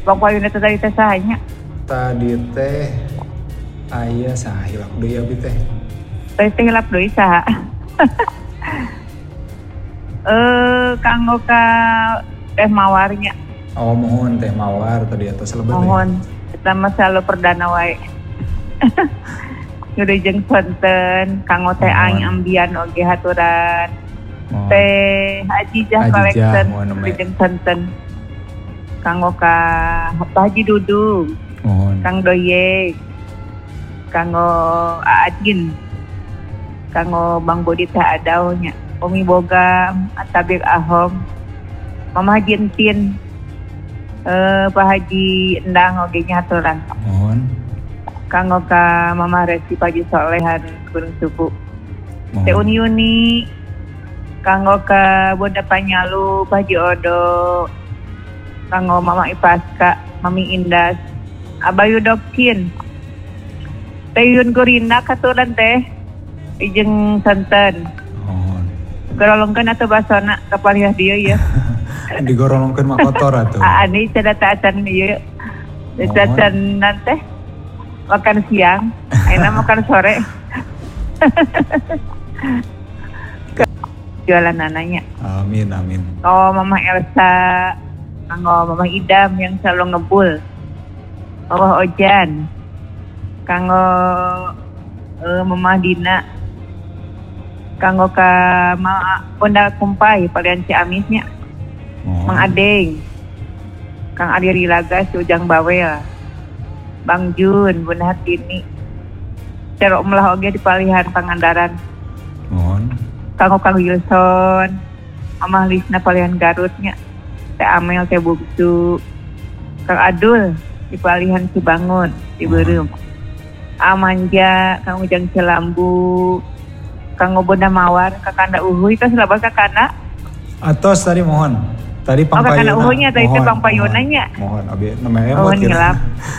Bang Payun itu tadi teh sahanya. Tadi teh aya sahilak deui abi teh. Tadi teh hilap deui saha. Kanggo ka teh mawarnya. Oh mohon teh mawar tadi atas lebet. Mohon. Kita mah selalu perdana wae. Udah jeung sonten, kanggo teh aing ambian oge haturan. Teh Hajijah collection udah jeung sonten. Kanggo ka Haji Dudung. Kang Doyek. Kanggo Adin. Kanggo Bang Bodi teh adaunya. Umi Boga, Atabik Ahom. Mama Haji Entin. Pak Haji Endang oge nya haturan. Mohon. Kanggo ka Mama Resi Paji Solehan Gunung Suku. Teh Uni. Kanggo ka Bunda Panyalu Paji Odo. Kanggo Mama Ipaska, Mami Indas, Abayu Dokin. Teh Yun Gurinda katuran teh. Ijeng santen. Gorolongkeun atuh basona ka paliah dieu ya. Digorolongkeun mah kotor atuh. Ani cadata acan ieu. Cacan teh makan siang, ayeuna makan sore. Jualan anaknya. Amin. Oh, Mama Elsa, kanggo Mama Idam yang selalu ngebul. Mama Ojan, kanggo Mama Dina, kanggo ka Bunda Kumpai palian Ciamisnya. Mang Adeng, Kang Adi Rilaga, si Ujang Bawel, Bang Jun, Bunda Hatini, Cerok Melah oge di palihan Pangandaran. Kanggo Kang Wilson, Amah Lisna palihan Garutnya, Teh Amel, Teh Bungsu, Kang Adul di palihan Cibangun, di Beureum, Amanja, Kang Ujang Cilambu, Kang Bunda Mawar, Kakanda Uhuy, itu selabas Kakanda? Atos tadi mohon. Tadi Pang Payuna. Kakanda Uhunya, tadi itu Pang Payunanya. Mohon, abi namanya emot gitu. Ngilap.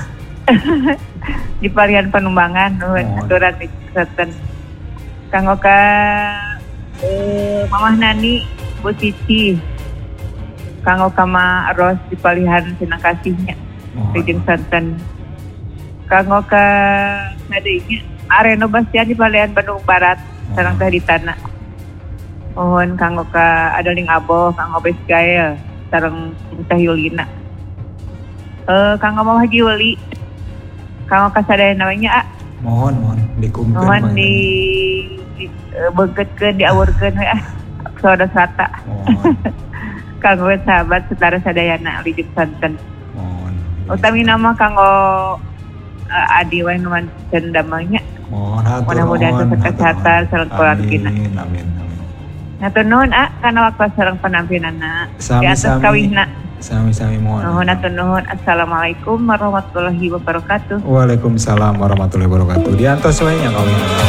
Di palihan Panumbangan, aturan di Kreten. Kanggo ka Mamah Nani, Bu Cici. Kanggo ka Ma Ros di palihan Sinang Kasihnya. Rijeng santen. Kanggo ka sadeunya Areno Bastian di palihan Bandung Barat, sareng teh di tanah. Mohon kanggo ka Adeling Aboh, Kang Obes Gael, sareng Teh Yulina. Kanggo Mama Haji Yuli. Kanggo ka sadaya namanya Mohon dikumkeun. Mohon di beungkeutkeun, diawurkeun we saudara sata. Kanggo sahabat saudara sadayana lijeng santen. Utami nama kanggo Adi wae nu manten damangnya. Mudah-mudahan kesehatan sareng keluargina. Amin. Hatur nuhun kana waktu sareng penampilanna. Di atas kawihna. Sami-sami mohon. Hatur nuhun. Assalamualaikum warahmatullahi wabarakatuh. Waalaikumsalam warahmatullahi wabarakatuh. Diantos we nya kawihna.